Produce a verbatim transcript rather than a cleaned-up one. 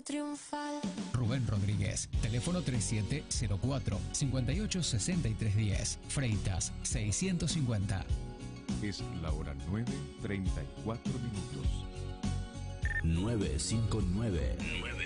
triunfal. Rubén Rodríguez, teléfono treinta y siete cero cuatro, cincuenta y ocho sesenta y tres diez, Freitas seiscientos cincuenta. Es la hora nueve, treinta y cuatro minutos. nueve cinco nueve.